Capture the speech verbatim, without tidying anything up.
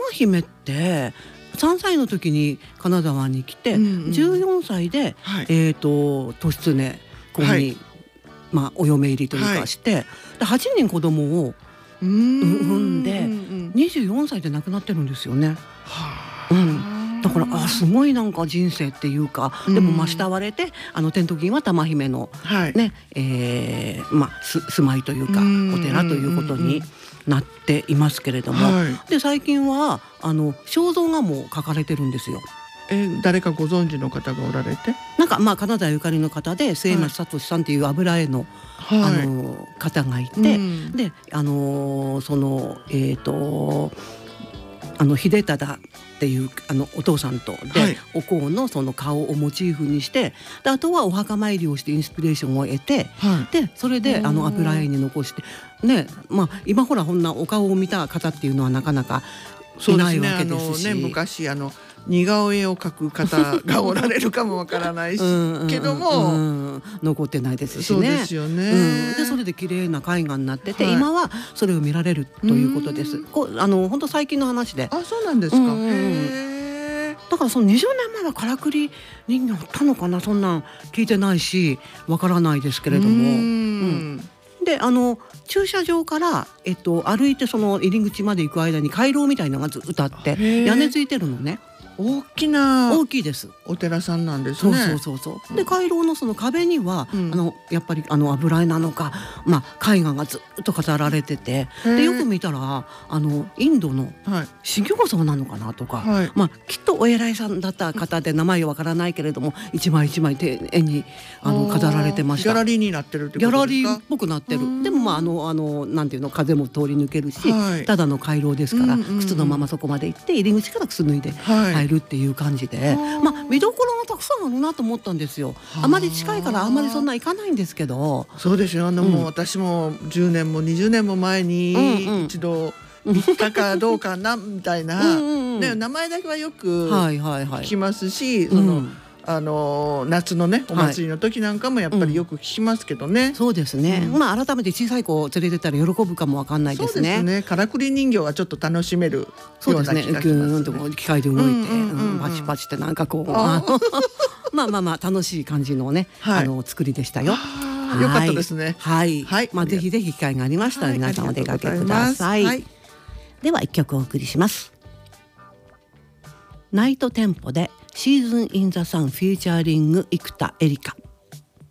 姫ってさんさいの時に金沢に来て、うんうん、じゅうよんさいで、はい、えーと利常公に、はい、まあ、お嫁入りというかして、はい、ではちにん子供を産んで、うんうん、にじゅうよんさいで亡くなってるんですよね。はあ、うん、だからあすごいなんか人生っていうか、うん、でもま慕われてあの天徳院は玉姫の、はい、ねえーまあ、す住まいというか、うん、お寺ということになっていますけれども、はい、で最近はあの肖像画も描かれてるんですよ。 え誰かご存知の方がおられて、 なんかまあ金沢ゆかりの方で末松聡さんっていう油絵の、はい、あの方がいて、うん、であのそのえっとあの秀忠っていうあのお父さんとで、はい、お香のその顔をモチーフにして、であとはお墓参りをしてインスピレーションを得て、はい、でそれであの油絵に残してね、まあ今ほらこんなお顔を見た方っていうのはなかなかいないわけですし、 そうですね、あのね、昔あの似顔絵を描く方がおられるかもわからないしけども、うんうん、残ってないですしね。 そうですよね、 うん、でそれで綺麗な絵画になってて、はい、今はそれを見られるということです。こうあの本当最近の話で。 あ、そうなんですか。 うんうん、へだからそのにじゅうねんまえはからくり人形あったのかな、そんなん聞いてないしわからないですけれども。うんうんであの駐車場から、えっと、歩いてその入り口まで行く間に回廊みたいなのがずっとあって屋根ついてるのね。 大きな大きいですお寺さんなんですね。 そうそうそうそう。で回廊のその壁には、うん、あのやっぱりあの油絵なのか、まあ、絵画がずっと飾られてて、でよく見たらあのインドの修行僧なのかなとか、はい、まあ、きっとお偉いさんだった方で名前わからないけれども一枚一枚丁寧にあの飾られてました。 ギャラリーになってるってことですか。 ギャラリーっぽくなってる。でもまああのあのなんていうの、風も通り抜けるし、はい、ただの回廊ですから、うんうんうん、靴のままそこまで行って入り口から靴脱いで入るっていう感じで、はい、まあ見どころがたくさんあるなと思ったんですよ。あまり近いからあんまりそんな行かないんですけど。 そうですよ。あの、うん、もう私もじゅうねんもにじゅうねんも前に一度行ったかどうかなみたいなうんうん、ね、名前だけはよく聞きますし、はいはいはい、その、うん、あの夏のねお祭りの時なんかもやっぱりよく聞きますけどね、はい、うん、 そうですね、うん、まあ改めて小さい子を連れてったら喜ぶかもわかんないですね。 そうですね、からくり人形はちょっと楽しめるような気がしますね。 そうですね、ぐーんとこう機械で動いて、うんうんうん、パチパチってなんかこうまあまあまあ楽しい感じのね、はい、あの作りでしたよ。 よかったですね。 はい、はい、まあぜひぜひ機会がありましたら皆さんお出かけください。はい、では一曲お送りします。ナイトテンポでシーズンインザサンフィーチャーリング生田絵梨花。